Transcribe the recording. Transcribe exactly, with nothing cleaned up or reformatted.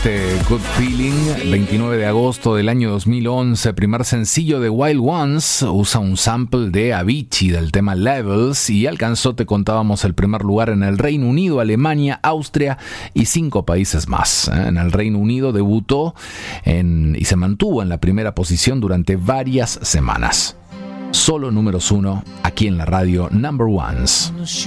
este Good Feeling, veintinueve de agosto del año dos mil once, primer sencillo de Wild Ones, usa un sample de Avicii del tema Levels y alcanzó, te contábamos, el primer lugar en el Reino Unido, Alemania, Austria y cinco países más. En el Reino Unido debutó en, y se mantuvo en la primera posición durante varias semanas. Solo números uno aquí en la radio Number Ones.